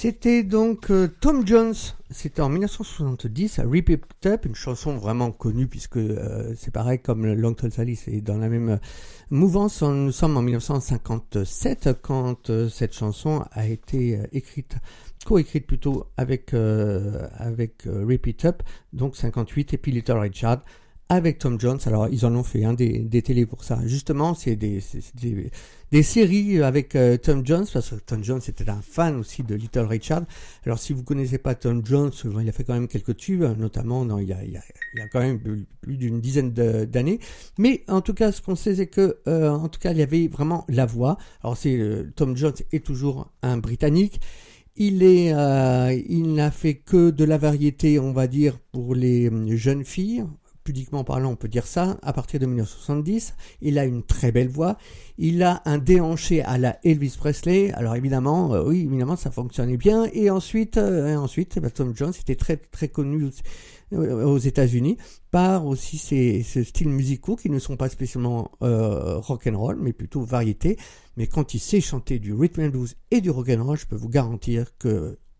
C'était donc Tom Jones, c'était en 1970, à Rip It Up, une chanson vraiment connue puisque c'est pareil comme Long Tall Sally, c'est dans la même mouvance. Nous sommes en 1957 quand cette chanson a été coécrite plutôt avec Rip It Up, donc 58, et puis Little Richard avec Tom Jones. Alors ils en ont fait des télés pour ça. Justement, c'est des séries avec Tom Jones, parce que Tom Jones était un fan aussi de Little Richard. Alors si vous connaissez pas Tom Jones, il a fait quand même quelques tubes, notamment il y a quand même plus d'une dizaine d'années. Mais en tout cas, ce qu'on sait, c'est que en tout cas, il y avait vraiment la voix. Alors Tom Jones est toujours un Britannique. Il n'a fait que de la variété, on va dire, pour les jeunes filles. Pudiquement parlant, on peut dire ça, à partir de 1970, il a une très belle voix, il a un déhanché à la Elvis Presley, alors évidemment, ça fonctionnait bien, et ensuite, Tom Jones était très, très connu aux États-Unis par aussi ce styles musicaux qui ne sont pas spécialement rock'n'roll, mais plutôt variété. Mais quand il sait chanter du rhythm and blues et du rock'n'roll, je peux vous garantir que